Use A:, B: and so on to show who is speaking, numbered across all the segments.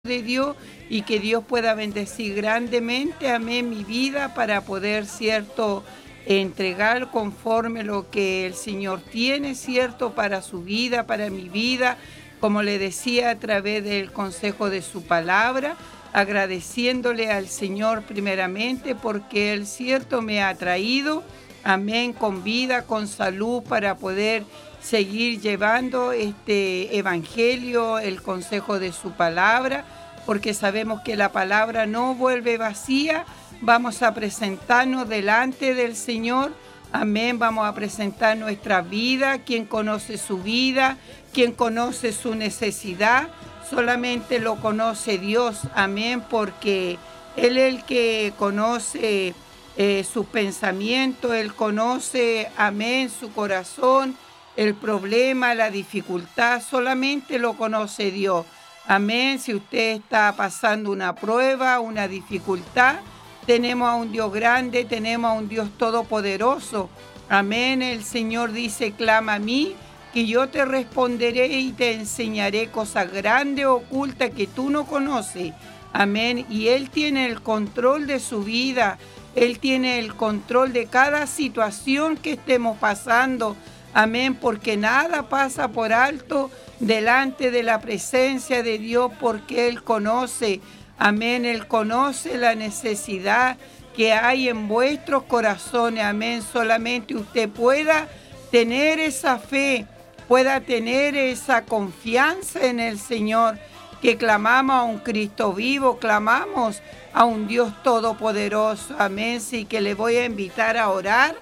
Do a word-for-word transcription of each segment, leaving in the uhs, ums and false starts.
A: de Dios y que Dios pueda bendecir grandemente, amén, mi vida para poder, cierto, entregar conforme lo que el Señor tiene, cierto, para su vida, para mi vida, como le decía a través del consejo de su palabra, agradeciéndole al Señor primeramente porque Él, cierto, me ha traído, amén, con vida, con salud para poder seguir llevando este evangelio, el consejo de su palabra, porque sabemos que la palabra no vuelve vacía. Vamos a presentarnos delante del Señor, amén, vamos a presentar nuestra vida, quien conoce su vida, quien conoce su necesidad, solamente lo conoce Dios, amén, porque Él es el que conoce eh, sus pensamientos, Él conoce, amén, su corazón. El problema, la dificultad, solamente lo conoce Dios. Amén. Si usted está pasando una prueba, una dificultad, tenemos a un Dios grande, tenemos a un Dios todopoderoso. Amén. El Señor dice, clama a mí, que yo te responderé y te enseñaré cosas grandes, ocultas que tú no conoces. Amén. Y Él tiene el control de su vida. Él tiene el control de cada situación que estemos pasando. Amén, porque nada pasa por alto delante de la presencia de Dios, porque Él conoce, amén, Él conoce la necesidad que hay en vuestros corazones, amén. Solamente usted pueda tener esa fe, pueda tener esa confianza en el Señor, que clamamos a un Cristo vivo, clamamos a un Dios todopoderoso, amén. Sí, que le voy a invitar a orar.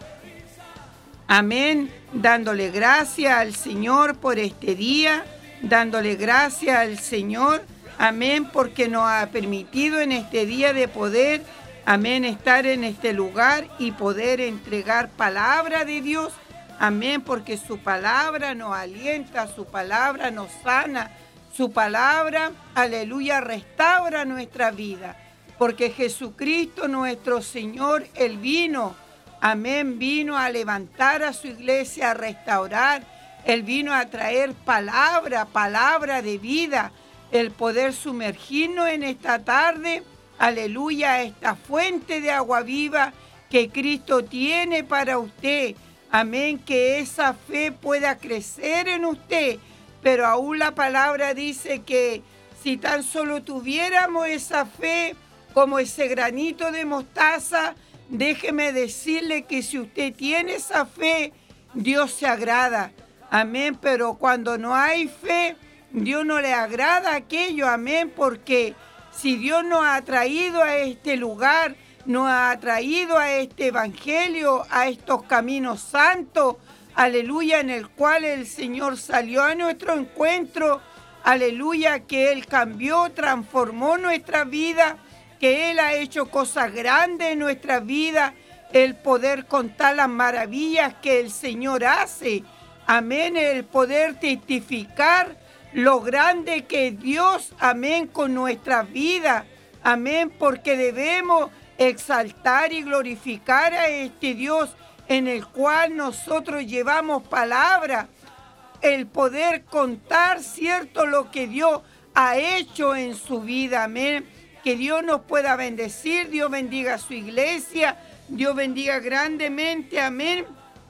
A: Amén, dándole gracias al Señor por este día, dándole gracias al Señor, amén, porque nos ha permitido en este día de poder, amén, estar en este lugar y poder entregar palabra de Dios, amén, porque su palabra nos alienta, su palabra nos sana, su palabra, aleluya, restaura nuestra vida, porque Jesucristo nuestro Señor, Él vino, amén, vino a levantar a su iglesia, a restaurar. Él vino a traer palabra, palabra de vida, el poder sumergirnos en esta tarde, aleluya, a esta fuente de agua viva que Cristo tiene para usted. Amén, que esa fe pueda crecer en usted, pero aún la palabra dice que si tan solo tuviéramos esa fe como ese granito de mostaza, déjeme decirle que si usted tiene esa fe, Dios se agrada. Amén, pero cuando no hay fe, Dios no le agrada aquello. Amén, porque si Dios nos ha traído a este lugar, nos ha traído a este evangelio, a estos caminos santos, aleluya, en el cual el Señor salió a nuestro encuentro, aleluya, que Él cambió, transformó nuestra vida, que Él ha hecho cosas grandes en nuestra vida, el poder contar las maravillas que el Señor hace. Amén, el poder testificar lo grande que es Dios, amén, con nuestra vida. Amén, porque debemos exaltar y glorificar a este Dios en el cual nosotros llevamos palabra. El poder contar, cierto, lo que Dios ha hecho en su vida. Amén. Que Dios nos pueda bendecir, Dios bendiga a su iglesia, Dios bendiga grandemente, amén,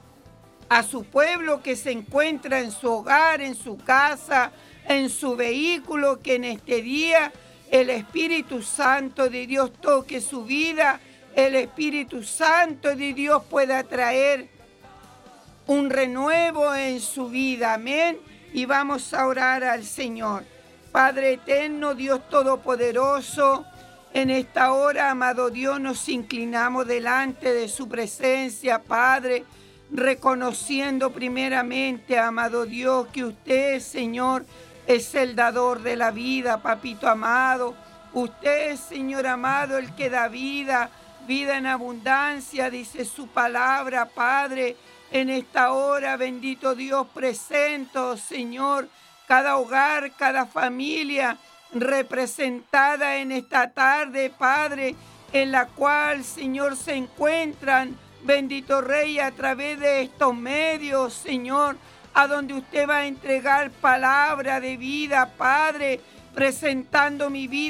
A: a su pueblo que se encuentra en su hogar, en su casa, en su vehículo, que en este día el Espíritu Santo de Dios toque su vida, el Espíritu Santo de Dios pueda traer un renuevo en su vida, amén, y vamos a orar al Señor. Padre eterno, Dios todopoderoso, en esta hora, amado Dios, nos inclinamos delante de su presencia, Padre, reconociendo primeramente, amado Dios, que usted, Señor, es el dador de la vida, papito amado. Usted, Señor amado, el que da vida, vida en abundancia, dice su palabra, Padre. En esta hora, bendito Dios, presento, Señor, cada hogar, cada familia representada en esta tarde, Padre, en la cual, Señor, se encuentran, bendito Rey, a través de estos medios, Señor, a donde usted va a entregar palabra de vida, Padre, presentando mi vida